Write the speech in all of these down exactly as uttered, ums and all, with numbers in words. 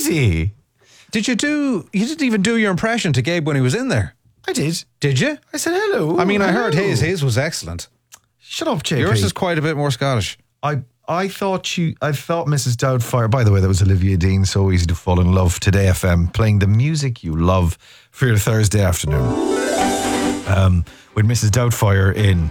easy. Did you do, you didn't even do your impression to Gabe when he was in there. I did. Did you? I said hello. I mean, I hello. heard his. His was excellent. Shut up, J P. Yours is quite a bit more Scottish. I I thought she, I thought Missus Doubtfire, by the way, that was Olivia Dean, So Easy to Fall in Love, Today F M, playing the music you love for your Thursday afternoon. Um, with Missus Doubtfire in.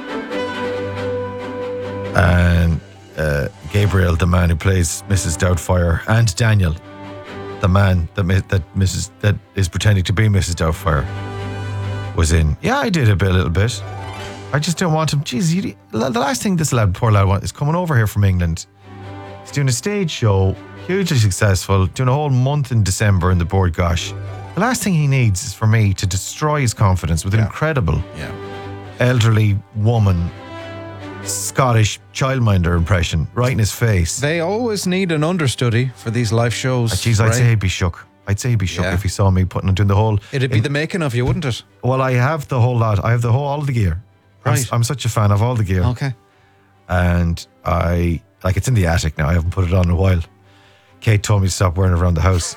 And uh, Gabriel, the man who plays Missus Doubtfire, and Daniel, the man that that Missus that is pretending to be Missus Doubtfire, was in. Yeah, I did a bit, a little bit. I just don't want him. Jeez, you, the last thing this lad, poor lad, wants is coming over here from England. He's doing a stage show, hugely successful, doing a whole month in December in the Board Gosh. The last thing he needs is for me to destroy his confidence with an Yeah. incredible Yeah. elderly woman, Scottish childminder impression right in his face. They always need an understudy for these live shows. Uh, Jeez, I'd right? say he'd be shook. I'd say he'd be shook Yeah. if he saw me putting doing the whole. It'd be in- the making of you, wouldn't it? Well, I have the whole lot. I have the whole all the gear. I'm, Right. I'm such a fan of all the gear. Okay. And I like it's in the attic now. I haven't put it on in a while. Kate told me to stop wearing it around the house.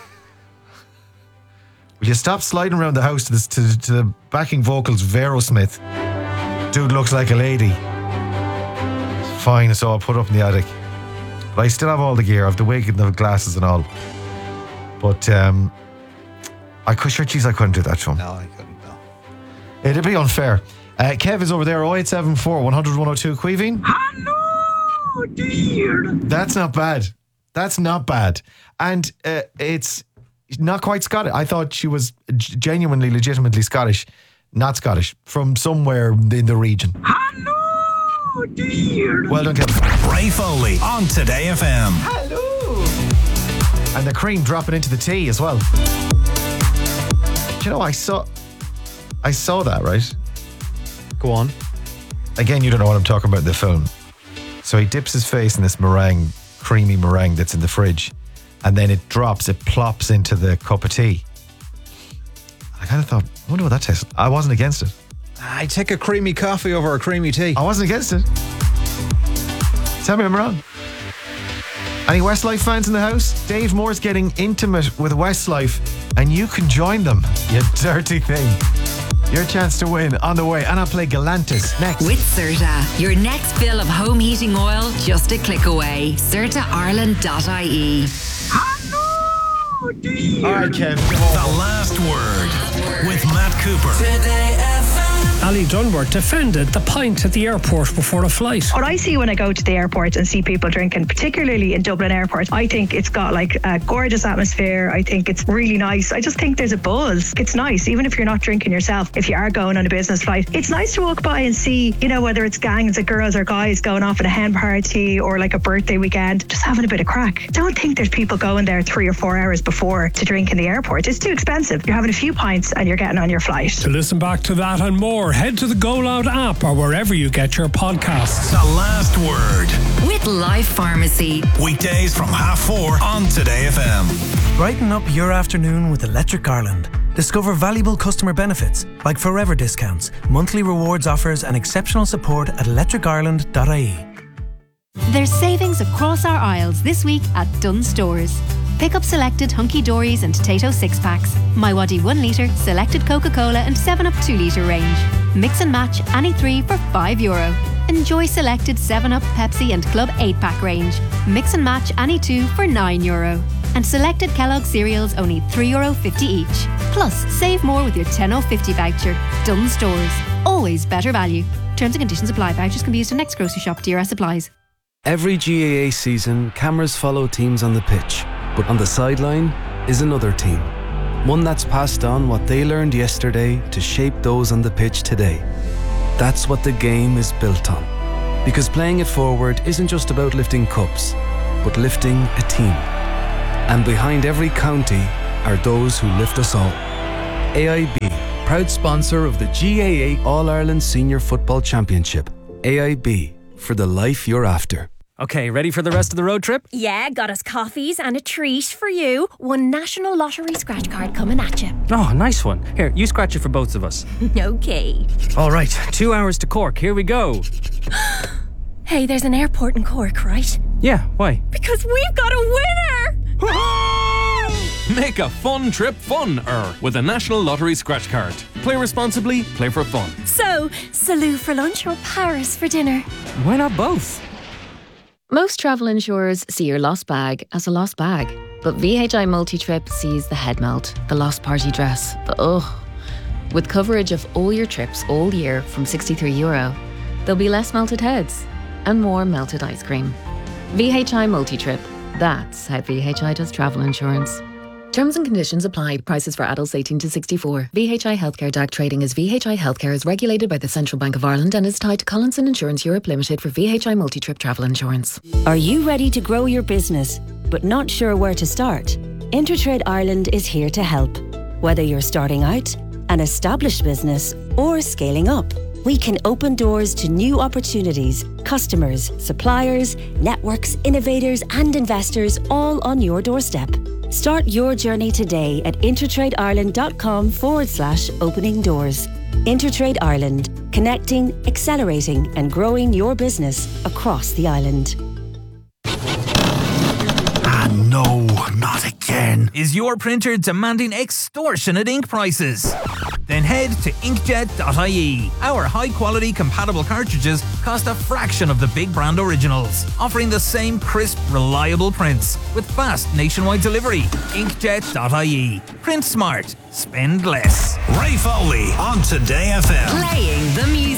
Will you stop sliding around the house to this to, to the backing vocals of Aerosmith? Dude looks like a lady. Fine, so I'll put it up in the attic. But I still have all the gear. I have the wig and the glasses and all. But um, I could sure, geez, I couldn't do that to him. No, I couldn't. No. It'd be unfair. Uh, Kev is over there, oh eight seven four, one hundred, one oh two. Queeveen? Hello, dear. That's not bad. That's not bad. And uh, it's not quite Scottish. I thought she was g- genuinely, legitimately Scottish. Not Scottish. From somewhere in the region. Hello, dear. Well done, Kevin. Ray Foley on Today F M. Hello. And the cream dropping into the tea as well. Do you know, I saw, I saw that, right? Go on. Again, you don't know what I'm talking about in the film. So he dips his face in this meringue, creamy meringue that's in the fridge, and then it drops, it plops into the cup of tea. I kind of thought, I wonder what that tastes like. I wasn't against it. I take a creamy coffee over a creamy tea. I wasn't against it. Tell me I'm wrong. Any Westlife fans in the house? Dave Moore's getting intimate with Westlife, and you can join them, you dirty thing. Your chance to win on the way. And I'll play Galantis next. With Certa, your next fill of home heating oil just a click away. Certa Ireland dot I E. Hello, dear. All right, Kev. The Last Word with Matt Cooper. Today F M. Ali Dunbar defended the pint at the airport before a flight. What I see when I go to the airport and see people drinking, particularly in Dublin Airport, I think it's got like a gorgeous atmosphere. I think it's really nice. I just think there's a buzz. It's nice, even if you're not drinking yourself, if you are going on a business flight. It's nice to walk by and see, you know, whether it's gangs of girls or guys going off at a hen party or like a birthday weekend, just having a bit of crack. Don't think there's people going there three or four hours before to drink in the airport. It's too expensive. You're having a few pints and you're getting on your flight. To listen back to that and more, head to the Go Loud app or wherever you get your podcasts. The Last Word. With Life Pharmacy. Weekdays from half four on Today F M. Brighten up your afternoon with Electric Ireland. Discover valuable customer benefits like forever discounts, monthly rewards offers and exceptional support at electric ireland dot I E. There's savings across our aisles this week at Dunnes Stores. Pick up selected Hunky Dories and Tato six packs, My Waddy one litre, selected Coca-Cola and seven up two litre range. Mix and match any three for five euro. Enjoy selected seven up, Pepsi and Club eight pack range. Mix and match any two for nine euro. And selected Kellogg cereals only three euro fifty each. Plus, save more with your ten oh fifty voucher. Dunnes Stores. Always better value. Terms and conditions apply. Vouchers can be used in next grocery shop. D R S applies. Every G A A season, cameras follow teams on the pitch. But on the sideline is another team. One that's passed on what they learned yesterday to shape those on the pitch today. That's what the game is built on. Because playing it forward isn't just about lifting cups, but lifting a team. And behind every county are those who lift us all. A I B, proud sponsor of the G A A All-Ireland Senior Football Championship. A I B, for the life you're after. Okay, ready for the rest of the road trip? Yeah, got us coffees and a treat for you. One National Lottery scratch card coming at you. Oh, nice one. Here, you scratch it for both of us. Okay. All right, two hours to Cork. Here we go. Hey, there's an airport in Cork, right? Yeah, why? Because we've got a winner! Make a fun trip fun-er with a National Lottery scratch card. Play responsibly, play for fun. So, Salou for lunch or Paris for dinner? Why not both? Most travel insurers see your lost bag as a lost bag. But V H I Multi-Trip sees the head melt, the lost party dress, the ugh. With coverage of all your trips all year from sixty-three euro, there'll be less melted heads and more melted ice cream. V H I Multi-Trip. That's how V H I does travel insurance. Terms and conditions apply. Prices for adults eighteen to sixty-four. V H I Healthcare D A C trading as V H I Healthcare is regulated by the Central Bank of Ireland and is tied to Collinson Insurance Europe Limited for V H I Multi-Trip travel insurance. Are you ready to grow your business but not sure where to start? Intertrade Ireland is here to help. Whether you're starting out, an established business, or scaling up, we can open doors to new opportunities, customers, suppliers, networks, innovators, and investors all on your doorstep. Start your journey today at intertradeireland.com forward slash opening doors. Intertrade Ireland, connecting, accelerating, and growing your business across the island. Ah, no, not again. Is your printer demanding extortionate ink prices? Then head to inkjet dot I E. Our high-quality compatible cartridges cost a fraction of the big brand originals, offering the same crisp, reliable prints with fast nationwide delivery. inkjet dot I E. Print smart, spend less. Ray Foley on Today F M. Playing the music.